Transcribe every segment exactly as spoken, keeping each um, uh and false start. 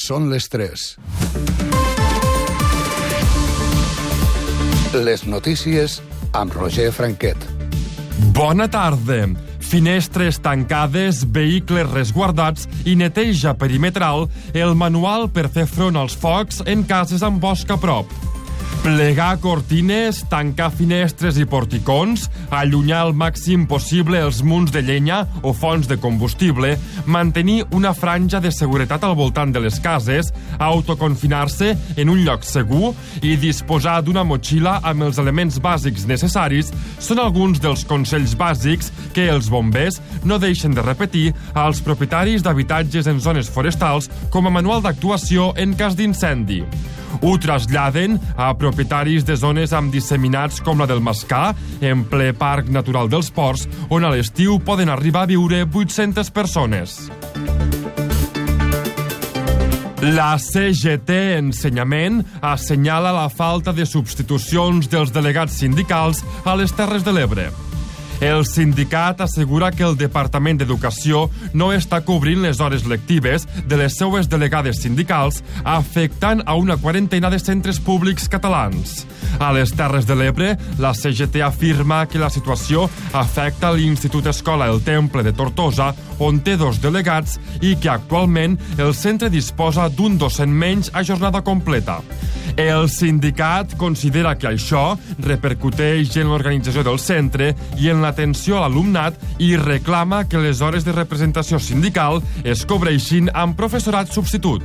Són les tres. Les notícies amb Roger Franquet. Bona tarda. Finestres tancades, vehicles resguardats i neteja perimetral, el manual per fer front als focs en cases amb bosc a prop. Plegar cortines, tancar finestres i porticons, allunyar al màxim possible els munts de llenya o fonts de combustible, mantenir una franja de seguretat al voltant de les cases, autoconfinar-se en un lloc segur i disposar d'una motxilla amb els elements bàsics necessaris són alguns dels consells bàsics que els bombers no deixen de repetir als propietaris d'habitatges en zones forestals com a manual d'actuació en cas d'incendi. Ho traslladen a propietaris de zones amb disseminats com la del Mascar, en ple Parc Natural dels Ports, on a l'estiu poden arribar a viure vuit-centes persones. La C G T Ensenyament assenyala la falta de substitucions dels delegats sindicals a les Terres de l'Ebre. El sindicat assegura que el Departament d'Educació no està cobrint les hores lectives de les seues delegades sindicals, afectant a una quarantena de centres públics catalans. A les Terres de l'Ebre, la C G T afirma que la situació afecta l'Institut Escola El Temple de Tortosa, on té dos delegats, i que actualment el centre disposa d'un docent menys a jornada completa. El sindicat considera que això repercuteix en l'organització del centre i en l'atenció a l'alumnat i reclama que les hores de representació sindical es cobreixin amb professorat substitut.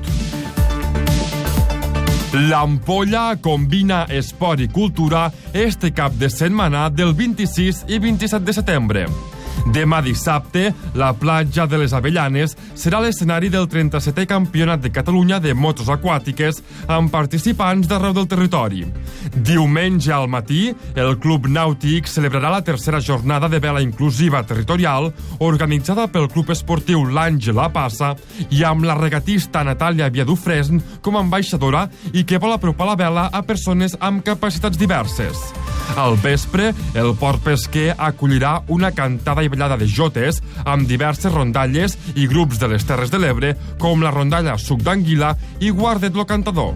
L'Ampolla combina esport i cultura este cap de setmana del vint-i-sis i vint-i-set de setembre. Demà dissabte, la platja de les Avellanes serà l'escenari del trenta-setè Campionat de Catalunya de motos aquàtiques amb participants d'arreu del territori. Diumenge al matí, el Club Nàutic celebrarà la tercera jornada de vela inclusiva territorial organitzada pel Club Esportiu l'Àngela Passa i amb la regatista Natàlia Viadufresne com a ambaixadora i que vol apropar la vela a persones amb capacitats diverses. Al vespre, el Port Pesquer acollirà una cantada i ballada de jotes amb diverses rondalles i grups de les Terres de l'Ebre, com la rondalla Suc d'Anguila i Guardet lo Cantador.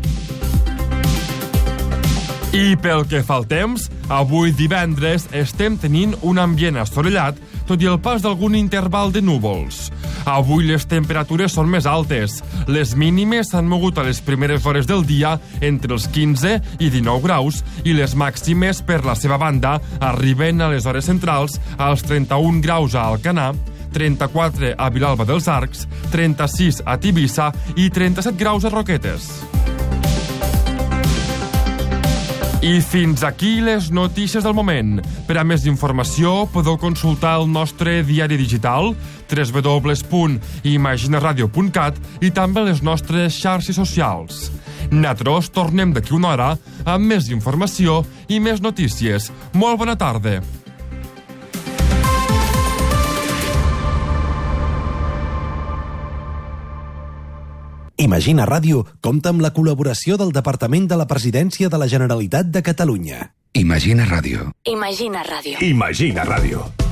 I pel que fa al temps, avui divendres estem tenint un ambient assolellat, tot i el pas d'algun interval de núvols. Avui les temperatures són més altes. Les mínimes s'han mogut a les primeres hores del dia entre els quinze i dinou graus i les màximes, per la seva banda, arriben a les hores centrals als trenta-un graus a Alcanar, trenta-quatre a Vilalba dels Arcs, trenta-sis a Tivissa i trenta-set graus a Roquetes. I fins aquí les notícies del moment. Per a més informació podeu consultar el nostre diari digital w w w punt imaginaradio punt cat i també les nostres xarxes socials. Nosaltres tornem d'aquí una hora amb més informació i més notícies. Molt bona tarda. Imagina Ràdio compta amb la col·laboració del Departament de la Presidència de la Generalitat de Catalunya. Imagina Ràdio. Imagina Ràdio. Imagina Ràdio.